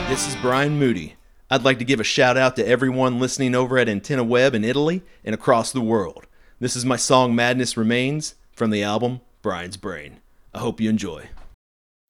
This is Brian Moody. I'd like to give a shout out to everyone listening over at Antenna Web in Italy and across the world. This is my song Madness Remains from the album Brian's Brain. I hope you enjoy.